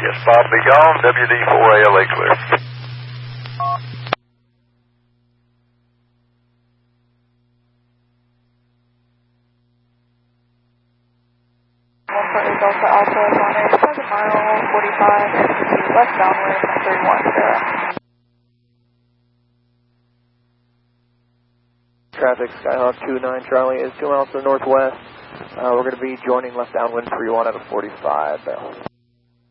Yes, Bob, be gone. WD4ALA clear. Delta Alpha is on a 7 mile 45 west downwind 310. Traffic, Skyhawk 29 Charlie is 2 miles to the northwest. We're going to be joining left downwind 31 out of 45.